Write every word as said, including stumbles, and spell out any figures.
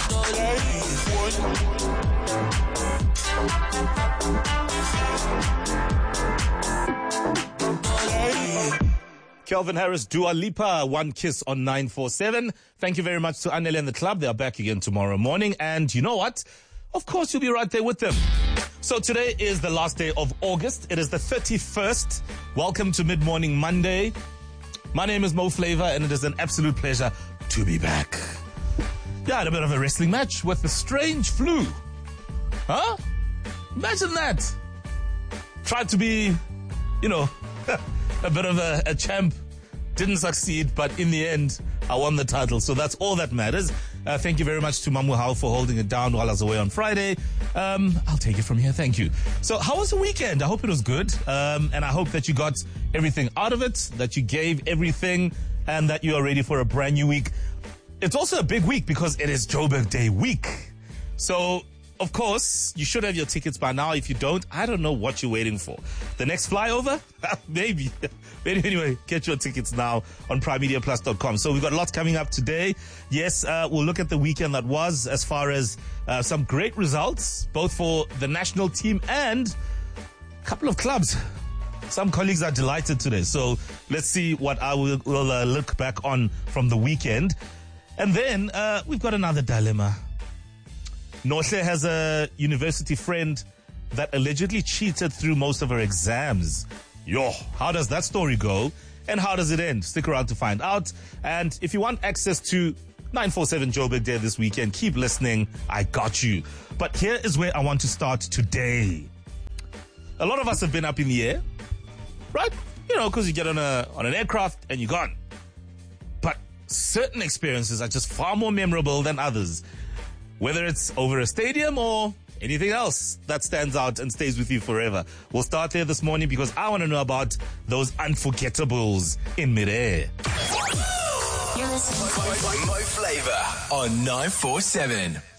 Calvin Harris, Dua Lipa, One Kiss on nine four seven. Thank you very much to Anele and the club. They are back again tomorrow morning. And you know what? Of course, you'll be right there with them. So today is the last day of August. It is the thirty-first. Welcome to Mid Morning Monday. My name is Mo Flavor, and it is an absolute pleasure to be back. Yeah, I had a bit of a wrestling match with the strange flu. Huh? Imagine that. Tried to be, you know, a bit of a, a champ. Didn't succeed, but in the end, I won the title. So that's all that matters. Uh, thank you very much to Mamu Hao for holding it down while I was away on Friday. Um, I'll take it from here. Thank you. So how was the weekend? I hope it was good. Um, and I hope that you got everything out of it, that you gave everything, and that you are ready for a brand new week. It's also a big week because it is Joburg Day week. So, of course, you should have your tickets by now. If you don't, I don't know what you're waiting for. The next flyover? Maybe. But anyway, get your tickets now on prime media plus dot com. So we've got lots coming up today. Yes, uh, we'll look at the weekend that was as far as uh, some great results, both for the national team and a couple of clubs. Some colleagues are delighted today. So let's see what I will, will uh, look back on from the weekend. And then uh, we've got another dilemma. Nohle has a university friend that allegedly cheated through most of her exams. Yo, how does that story go? And how does it end? Stick around to find out. And if you want access to nine four seven Joburg Day this weekend, keep listening. I got you. But here is where I want to start today. A lot of us have been up in the air, right? You know, because you get on a on an aircraft and you're gone. But certain experiences are just far more memorable than others. Whether it's over a stadium or anything else that stands out and stays with you forever. We'll start there this morning because I want to know about those unforgettables in midair. You're listening to Mo Flavor on nine four seven.